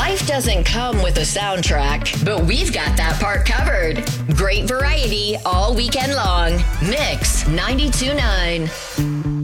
Life doesn't come with a soundtrack, but we've got that part covered. Great variety all weekend long. Mix 92.9.